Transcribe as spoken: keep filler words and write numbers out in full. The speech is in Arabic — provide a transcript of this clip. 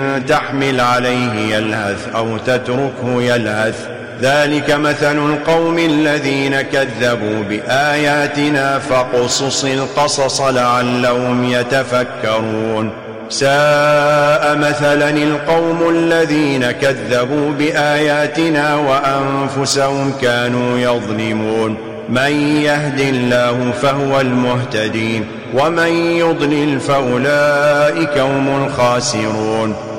تحمل عليه يلهث أو تتركه يلهث ذلك مثل القوم الذين كذبوا بآياتنا فاقصص القصص لعلهم يتفكرون ساء مثلا القوم الذين كذبوا بآياتنا وأنفسهم كانوا يظلمون من يهد الله فهو المهتدين ومن يضلل فأولئك هم الخاسرون